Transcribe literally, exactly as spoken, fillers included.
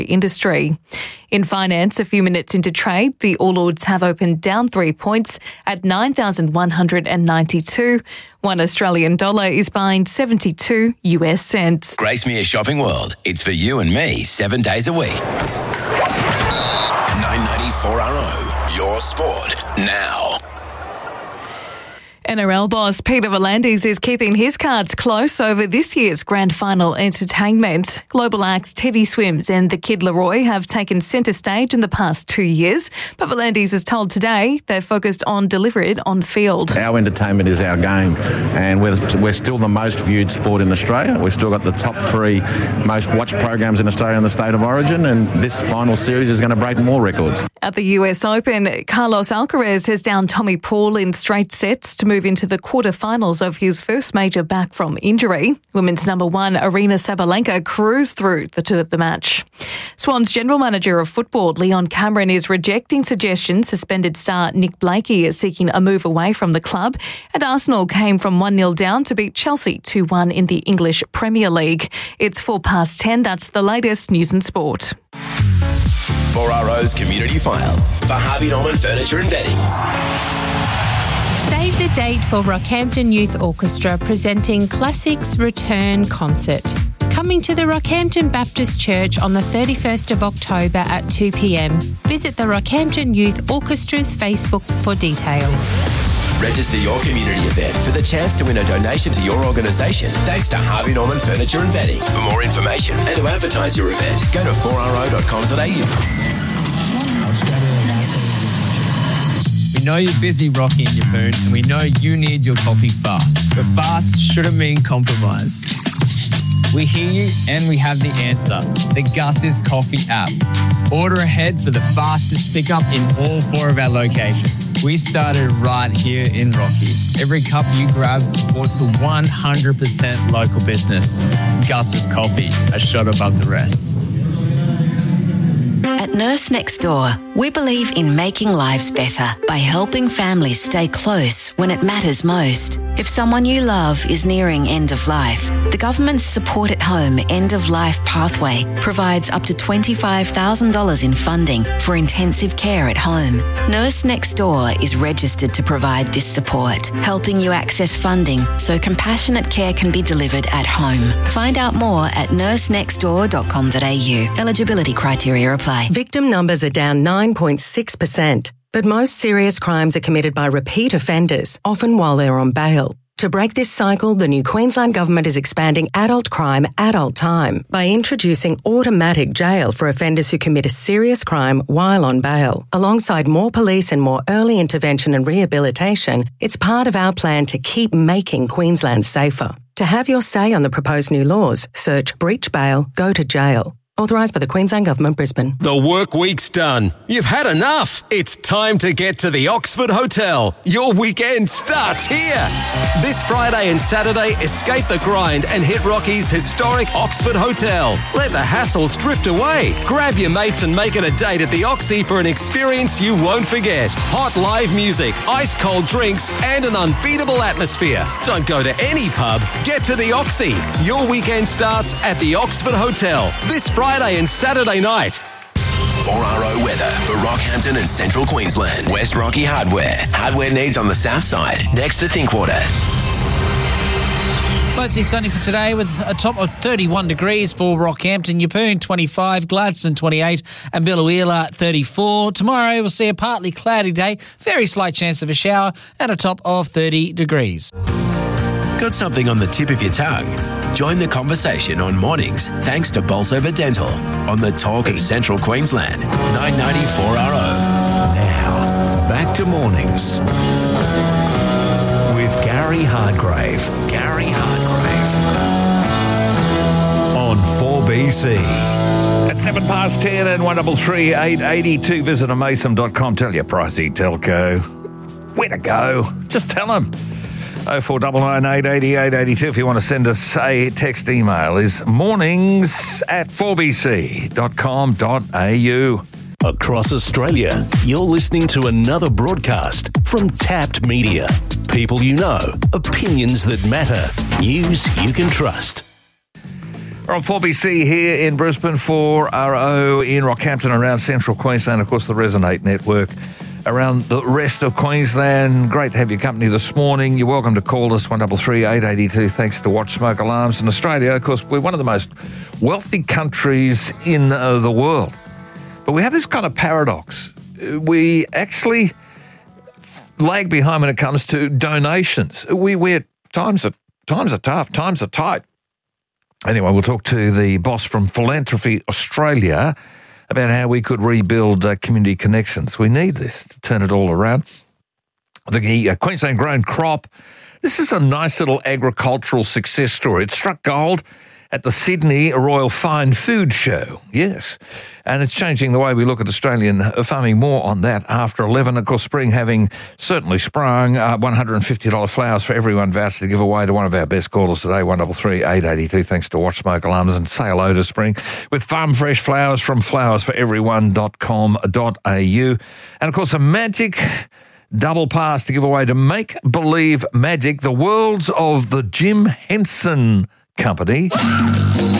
industry. In finance, a few minutes into trade, the All Ords have opened down three points at nine thousand one hundred ninety-two. One Australian dollar is buying seventy-two US cents. Gracemere Shopping World. It's for you and me seven days a week. nine ninety-four R O, your sport now. N R L boss Peter V'landys is keeping his cards close over this year's grand final entertainment. Global acts Teddy Swims and the Kid Laroi have taken centre stage in the past two years, but V'landys is told today they're focused on delivering it on field. Our entertainment is our game, and we're, we're still the most viewed sport in Australia. We've still got the top three most watched programs in Australia in the state of origin, and this final series is going to break more records. At the U S Open, Carlos Alcaraz has downed Tommy Paul in straight sets to move into the quarterfinals of his first major back from injury. Women's number one, Aryna Sabalenka, cruised through the to the match. Swans General Manager of Football, Leon Cameron, is rejecting suggestions suspended star Nick Blakey is seeking a move away from the club, and Arsenal came from one nil down to beat Chelsea two one in the English Premier League. It's four past ten. That's the latest news and sport. four R O's Community File for Harvey Norman Furniture and Bedding. Save the date for Rockhampton Youth Orchestra presenting Classics Return Concert. Coming to the Rockhampton Baptist Church on the thirty-first of October at two p.m. Visit the Rockhampton Youth Orchestra's Facebook for details. Register your community event for the chance to win a donation to your organisation thanks to Harvey Norman Furniture and Bedding. For more information and to advertise your event, go to four r o dot com dot a u. We know you're busy, Rocky and Yeppoon, and we know you need your coffee fast. But fast shouldn't mean compromise. We hear you and we have the answer. The Gus's Coffee app. Order ahead for the fastest pickup in all four of our locations. We started right here in Rocky. Every cup you grab supports a one hundred percent local business. Gus's Coffee, a shot above the rest. At Nurse Next Door, we believe in making lives better by helping families stay close when it matters most. If someone you love is nearing end of life, the government's Support at Home End of Life Pathway provides up to twenty-five thousand dollars in funding for intensive care at home. Nurse Next Door is registered to provide this support, helping you access funding so compassionate care can be delivered at home. Find out more at nurse next door dot com dot a u. Eligibility criteria apply. Victim numbers are down nine point six percent, but most serious crimes are committed by repeat offenders, often while they're on bail. To break this cycle, the new Queensland Government is expanding adult crime, adult time by introducing automatic jail for offenders who commit a serious crime while on bail. Alongside more police and more early intervention and rehabilitation, it's part of our plan to keep making Queensland safer. To have your say on the proposed new laws, search breach bail, go to jail. Authorised by the Queensland Government, Brisbane. The work week's done. You've had enough. It's time to get to the Oxford Hotel. Your weekend starts here. This Friday and Saturday, escape the grind and hit Rocky's historic Oxford Hotel. Let the hassles drift away. Grab your mates and make it a date at the Oxy for an experience you won't forget. Hot live music, ice cold drinks, and an unbeatable atmosphere. Don't go to any pub. Get to the Oxy. Your weekend starts at the Oxford Hotel. This Friday and Saturday night. four R O weather for Rockhampton and Central Queensland. West Rocky Hardware. Hardware needs on the south side, next to Thinkwater. Mostly sunny for today with a top of thirty-one degrees for Rockhampton, Yeppoon twenty-five, Gladstone twenty-eight and Biloela thirty-four. Tomorrow we'll see a partly cloudy day, very slight chance of a shower and a top of thirty degrees. Got something on the tip of your tongue? Join the conversation on mornings thanks to Bolsover Dental on the talk of Central Queensland. nine ninety-four R O. Now, back to mornings with Gary Hardgrave. Gary Hardgrave on four B C. At seven past ten and one double three eight eighty two. Visit amasom dot com. Tell your pricey telco where to go. Just tell them. oh four nine nine eight eighty-eight eighty-two if you want to send us a text. Email is mornings at four b c dot com dot a u. Across Australia, you're listening to another broadcast from Tapped Media. People you know, opinions that matter, news you can trust. We're on four B C here in Brisbane, four R O in Rockhampton, around central Queensland, of course, the Resonate Network around the rest of Queensland. Great to have your company this morning. You're welcome to call us, one three three, eight eight two, thanks to Watch Smoke Alarms. In Australia, of course, we're one of the most wealthy countries in uh, the world. But we have this kind of paradox. We actually lag behind when it comes to donations. We, we're, times are, times are tough, times are tight. Anyway, we'll talk to the boss from Philanthropy Australia about how we could rebuild uh, community connections. We need this to turn it all around. The uh, Queensland grown crop, this is a nice little agricultural success story. It struck gold at the Sydney Royal Fine Food Show, yes. And it's changing the way we look at Australian farming. More on that after eleven. Of course, spring having certainly sprung. Uh, one hundred fifty dollars flowers for everyone voucher to give away to one of our best callers today, one three three, eight eight two, thanks to Watch Smoke Alarms. And say hello to spring with farm fresh flowers from flowers for everyone dot com dot a u. And, of course, a magic double pass to give away to Make Believe Magic, the worlds of the Jim Henson Company.